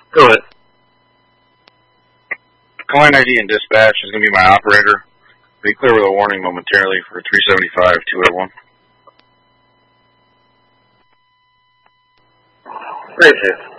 Go ahead. Client ID and dispatch is going to be my operator. Be clear with a warning momentarily for 375-201. Great,